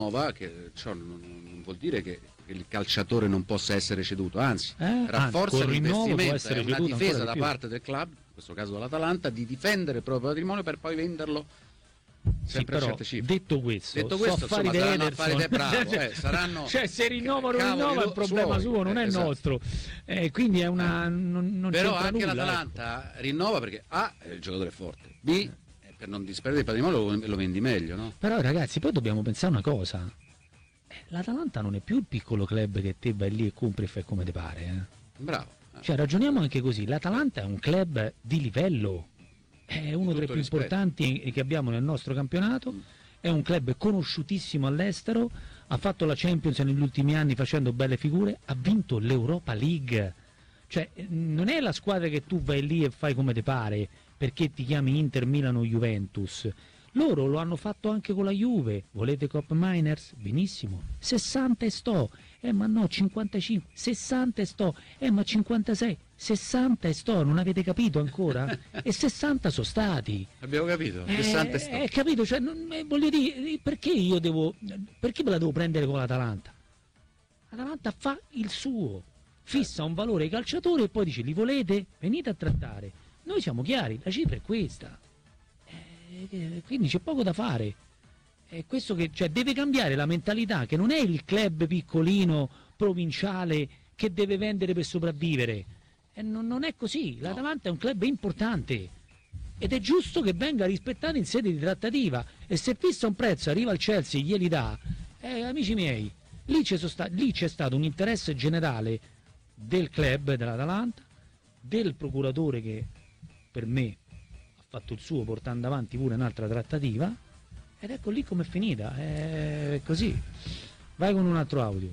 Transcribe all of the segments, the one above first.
che ciò non vuol dire che il calciatore non possa essere ceduto, anzi rafforza l'investimento, è una difesa da parte del club, in questo caso dell'Atalanta, di difendere il proprio patrimonio per poi venderlo sempre a certe cifre. Detto questo insomma, saranno affari bravo, saranno, cioè se rinnova è un problema suo, non è nostro, quindi è una non però anche nulla, l'Atalanta rinnova perché A, il giocatore è forte, B, per non disperdere il patrimonio lo vendi meglio, no? Però ragazzi, poi dobbiamo pensare una cosa, l'Atalanta non è più il piccolo club che te vai lì e compri e fai come ti pare, Bravo. Cioè ragioniamo anche così, l'Atalanta è un club di livello, è uno dei più importanti che abbiamo nel nostro campionato, è un club conosciutissimo all'estero, ha fatto la Champions negli ultimi anni facendo belle figure, ha vinto l'Europa League, cioè non è la squadra che tu vai lì e fai come ti pare perché ti chiami Inter, Milano, Juventus. Loro lo hanno fatto anche con la Juve. Volete Cop Miners? Benissimo. 60 e sto. Ma no, 55. 60 e sto. Ma 56. 60 e sto. Non avete capito ancora? E 60 sono stati. Abbiamo capito. 60 e sto. Capito? Cioè, voglio dire, perché perché me la devo prendere con l'Atalanta? L'Atalanta fa il suo. Fissa un valore ai calciatori e poi dice: li volete? Venite a trattare. Noi siamo chiari, la cifra è questa. Quindi c'è poco da fare. È questo che, cioè, deve cambiare la mentalità, che non è il club piccolino provinciale che deve vendere per sopravvivere. Non è così. L'Atalanta è un club importante ed è giusto che venga rispettato in sede di trattativa, e se fissa un prezzo, arriva il Chelsea e glieli dà, amici miei, lì c'è stato un interesse generale del club, dell'Atalanta, del procuratore che per me ha fatto il suo portando avanti pure un'altra trattativa, ed ecco lì com'è finita, è così. Vai con un altro audio.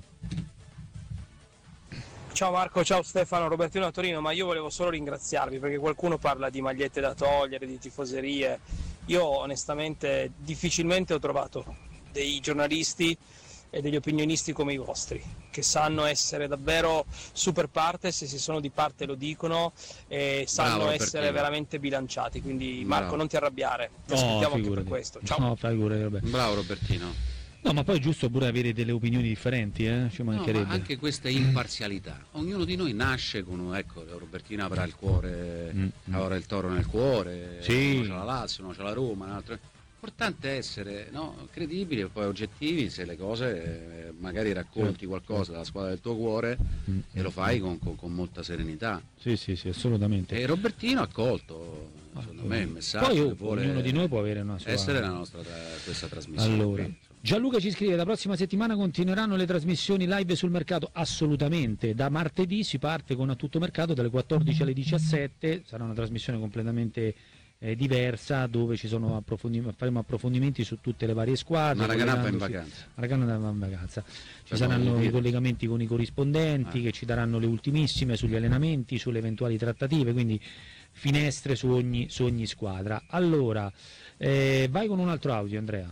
Ciao Marco, ciao Stefano, Robertino da Torino, ma io volevo solo ringraziarvi perché qualcuno parla di magliette da togliere, di tifoserie. Io onestamente difficilmente ho trovato dei giornalisti e degli opinionisti come i vostri, che sanno essere davvero super partes, e se sono di parte lo dicono, e sanno essere veramente bilanciati, quindi Marco non ti arrabbiare, ti aspettiamo anche per questo. Ciao. No, bravo Robertino. No, ma poi è giusto pure avere delle opinioni differenti, ci mancherebbe. Ma anche questa imparzialità. Ognuno di noi nasce con, ecco, Robertino avrà il cuore, avrà il Toro nel cuore, uno c'ha la Lazio, uno c'ha la Roma, un altro. L'importante è essere credibili e poi oggettivi. Se le cose magari racconti qualcosa della squadra del tuo cuore e lo fai con molta serenità. Sì, assolutamente. E Robertino ha colto, secondo me, il messaggio. Poi che vuole ognuno di noi può avere una sua... essere la nostra questa trasmissione. Allora, Gianluca ci scrive: la prossima settimana continueranno le trasmissioni live sul mercato? Assolutamente, da martedì si parte con A Tutto Mercato dalle 14 alle 17, sarà una trasmissione completamente diversa, dove faremo approfondimenti su tutte le varie squadre. Maracanã va in vacanza. Maracanã va in vacanza. Ci saranno i collegamenti con i corrispondenti che ci daranno le ultimissime sugli allenamenti, sulle eventuali trattative, quindi finestre su ogni squadra. Allora, vai con un altro audio, Andrea.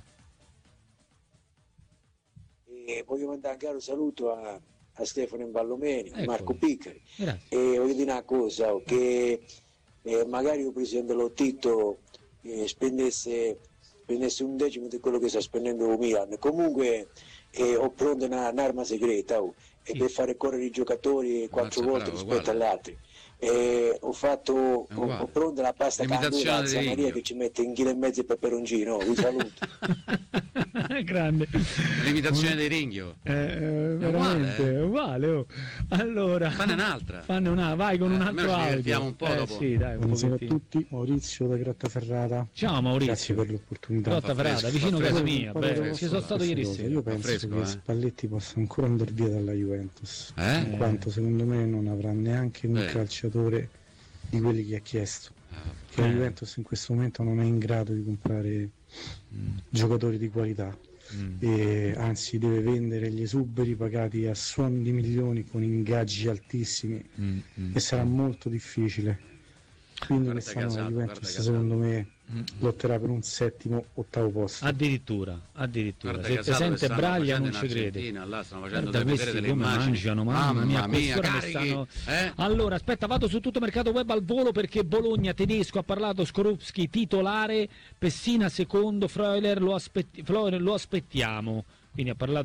Voglio mandare un caro saluto a Stefano Imballomeni, a Marco Piccari. Grazie. E voglio dire una cosa, che magari il presidente Lottito spendesse un decimo di quello che sta spendendo il Milan. Comunque ho pronto un'arma segreta per fare correre i giocatori 4 volte rispetto agli altri. Ho pronta la pasta candura a Maria che ci mette 1,5 kg di peperoncino. Vi saluto. Grande. L'imitazione dei Ringhio. Veramente uguale. Allora, fanne un'altra. Vai con un altro audio. Un po' dopo. Sì, dai, buonasera a tutti, Maurizio da Grottaferrata. Ciao Maurizio. Grazie per l'opportunità. Grottaferrata, vicino a casa mia. Ci sono stato ieri sera. Io penso che Spalletti possa ancora andare via dalla Juventus, in quanto secondo me non avrà neanche un calciatore di quelli che ha chiesto. Che la Juventus in questo momento non è in grado di comprare giocatori di qualità. E anzi deve vendere gli esuberi pagati a suon di milioni con ingaggi altissimi e sarà molto difficile. Quindi quest'anno la Juventus secondo me lotterà per un 7º-8º posto. Addirittura. Se te sente Braglia non ci crede. Da questi come mangiano, mamma mia, Allora aspetta, vado su Tutto Mercato Web al volo, perché Bologna tedesco, ha parlato Skorupski titolare, Pessina secondo, Freuler lo aspettiamo. quindi ha parlato